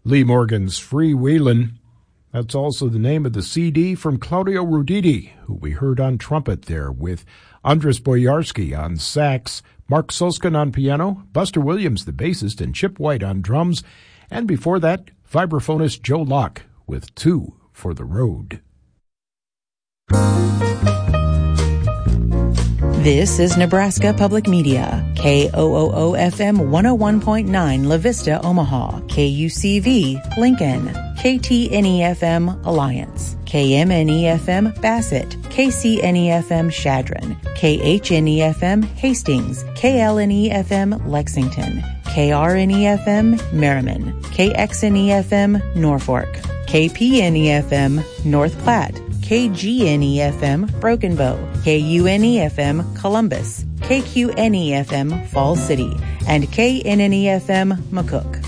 Lee Morgan's Freewheelin'. That's also the name of the CD from Claudio Roditi, who we heard on trumpet there, with Andres Boyarsky on sax, Mark Solskin on piano, Buster Williams the bassist, and Chip White on drums, and before that, vibraphonist Joe Locke with Two for the Road. This is Nebraska Public Media, KOOO-FM 101.9 La Vista, Omaha, KUCV, Lincoln, KTNE-FM, Alliance, KMNE-FM, Bassett, KCNE-FM, Chadron, KHNE-FM, Hastings, KLNE-FM, Lexington, KRNE-FM, Merriman, KXNE-FM, Norfolk, KPNE-FM, North Platte, KGNE-FM, Broken Bow, KUNE-FM, Columbus, KQNE-FM, Falls City, and KNNE-FM, McCook.